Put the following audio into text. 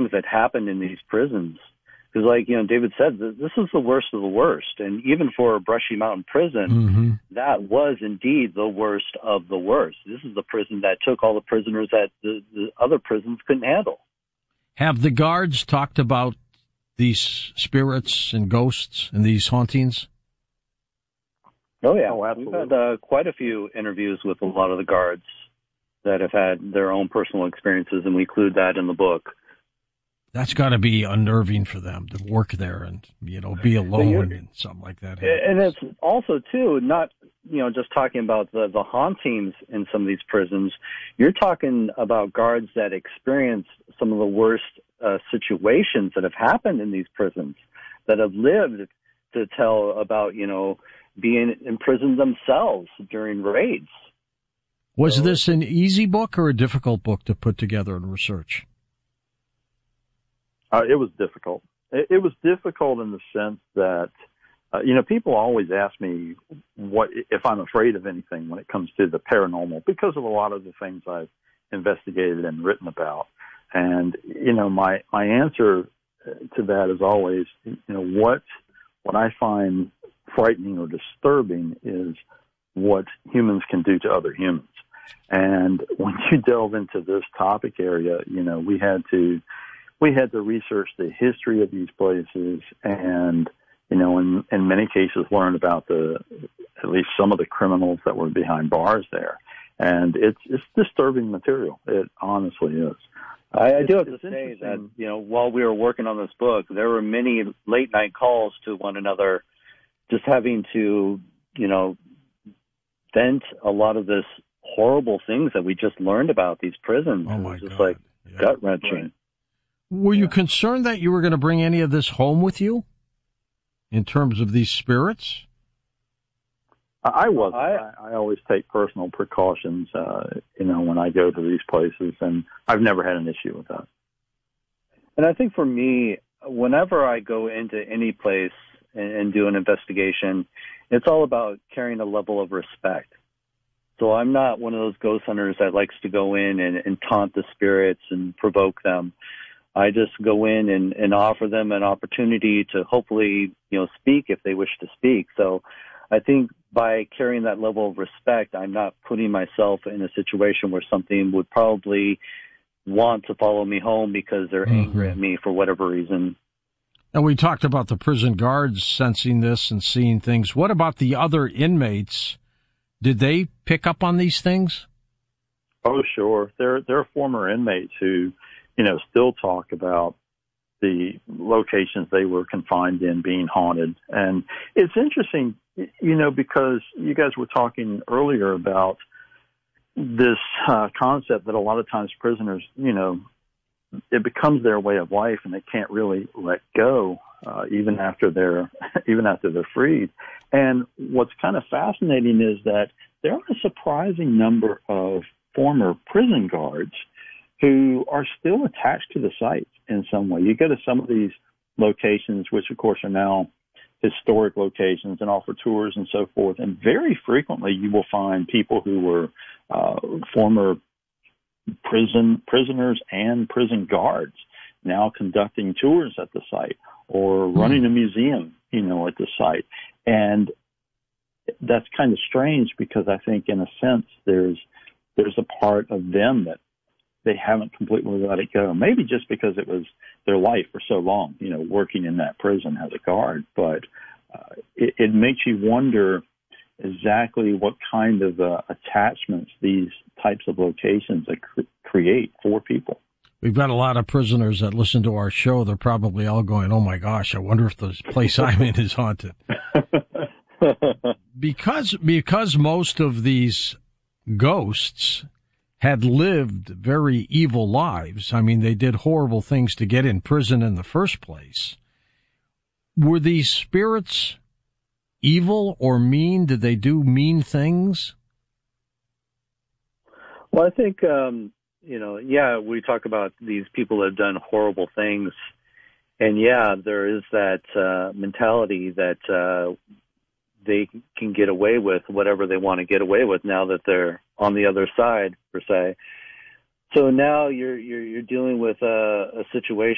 things that happened in these prisons. Because, like, David said, this is the worst of the worst. And even for Brushy Mountain Prison, that was indeed the worst of the worst. This is the prison that took all the prisoners that the other prisons couldn't handle. Have the guards talked about these spirits and ghosts and these hauntings? Oh, yeah. Oh, absolutely. We've had quite a few interviews with a lot of the guards that have had their own personal experiences, and we include that in the book. That's got to be unnerving for them to work there and, be alone and something like that happens. And it's also, too, not, just talking about the hauntings in some of these prisons. You're talking about guards that experience some of the worst situations that have happened in these prisons, that have lived to tell about, being imprisoned themselves during raids. Was this an easy book or a difficult book to put together and research? It was difficult. It was difficult in the sense that, people always ask me what if I'm afraid of anything when it comes to the paranormal, because of a lot of the things I've investigated and written about. And, my answer to that is always, what I find frightening or disturbing is what humans can do to other humans. And when you delve into this topic area, we had to research the history of these places and, in many cases learn about at least some of the criminals that were behind bars there. And it's disturbing material. It honestly is. I do have to say that, while we were working on this book, there were many late night calls to one another, just having to, vent a lot of this horrible things that we just learned about these prisons. Oh my it was just God. gut-wrenching. Right. Were you concerned that you were going to bring any of this home with you in terms of these spirits? I was. I always take personal precautions, when I go to these places, and I've never had an issue with that. And I think for me, whenever I go into any place and do an investigation, it's all about carrying a level of respect. So I'm not one of those ghost hunters that likes to go in and taunt the spirits and provoke them. I just go in and offer them an opportunity to hopefully, speak if they wish to speak. So I think by carrying that level of respect, I'm not putting myself in a situation where something would probably want to follow me home because they're angry at me for whatever reason. And we talked about the prison guards sensing this and seeing things. What about the other inmates? Did they pick up on these things? Oh, sure. There are former inmates who, still talk about the locations they were confined in being haunted. And it's interesting, because you guys were talking earlier about this concept that a lot of times prisoners, it becomes their way of life and they can't really let go, even after they're freed. And what's kind of fascinating is that there are a surprising number of former prison guards who are still attached to the site in some way. You go to some of these locations, which of course are now historic locations and offer tours and so forth, and very frequently you will find people who were former prisoners and prison guards now conducting tours at the site or running a museum, at the site. And that's kind of strange because I think in a sense there's a part of them that they haven't completely let it go. Maybe just because it was their life for so long, working in that prison as a guard. But it makes you wonder exactly what kind of attachments these types of locations create for people. We've got a lot of prisoners that listen to our show. They're probably all going, oh, my gosh, I wonder if the place I'm in is haunted. Because most of these ghosts had lived very evil lives. I mean, they did horrible things to get in prison in the first place. Were these spirits evil or mean? Did they do mean things? Well, I think, we talk about these people that have done horrible things. And, there is that mentality that they can get away with whatever they want to get away with now that they're on the other side, per se. So now you're dealing with a situation